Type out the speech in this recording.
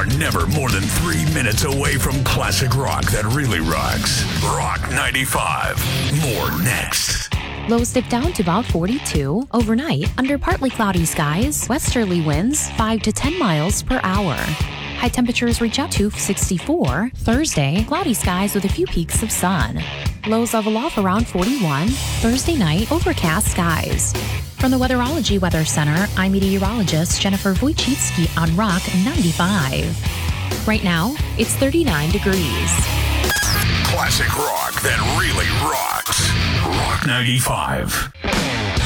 are never more than 3 minutes away from classic rock that really rocks. Rock 95. More next. Lows dip down to about 42. Overnight, under partly cloudy skies, westerly winds 5 to 10 miles per hour. High temperatures reach up to 64. Thursday, cloudy skies with a few peaks of sun. Lows level off around 41. Thursday night, overcast skies. From the Weatherology Weather Center, I'm meteorologist Jennifer Wojcicki on Rock 95. Right now, it's 39 degrees. Classic rock that really rocks. Rock 95.